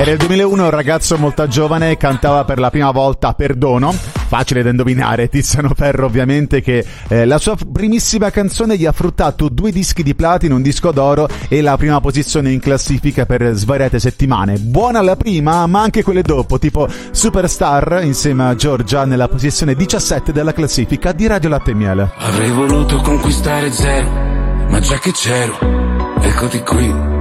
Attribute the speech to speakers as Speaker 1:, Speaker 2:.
Speaker 1: Era il 2001, un ragazzo molto giovane cantava per la prima volta Perdono, facile da indovinare, Tiziano Ferro ovviamente, che la sua primissima canzone gli ha fruttato 2 dischi di platino, un disco d'oro e la prima posizione in classifica per svariate settimane. Buona la prima, ma anche quelle dopo, tipo Superstar insieme a Giorgia nella posizione 17 della classifica di Radio Latte e Miele.
Speaker 2: Avrei voluto conquistare zero, ma già che c'ero, eccoti qui.